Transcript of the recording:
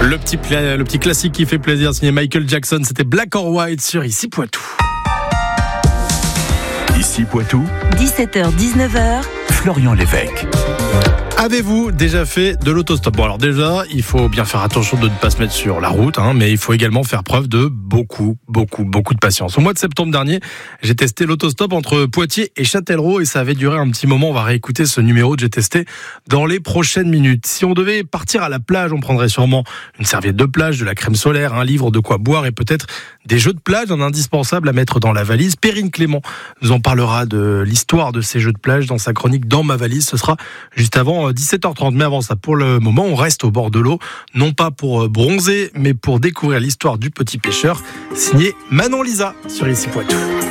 Le petit classique qui fait plaisir, signé Michael Jackson, c'était Black or White sur Ici Poitou. Ici Poitou, 17h-19h, Florian Lévesque. Avez-vous déjà fait de l'autostop ? Bon, alors déjà, il faut bien faire attention de ne pas se mettre sur la route, mais il faut également faire preuve de beaucoup de patience. Au mois de septembre dernier, j'ai testé l'autostop entre Poitiers et Châtellerault et ça avait duré un petit moment. On va réécouter ce numéro que j'ai testé dans les prochaines minutes. Si on devait partir à la plage, on prendrait sûrement une serviette de plage, de la crème solaire, un livre, de quoi boire et peut-être des jeux de plage, un indispensable à mettre dans la valise. Perrine Clément nous en parlera de l'histoire de ces jeux de plage dans sa chronique Dans ma valise. Ce sera juste avant 17h30. Mais avant ça, pour le moment, on reste au bord de l'eau, non pas pour bronzer, mais pour découvrir l'histoire du petit pêcheur, signé Manon Lisa sur Ici Poitou.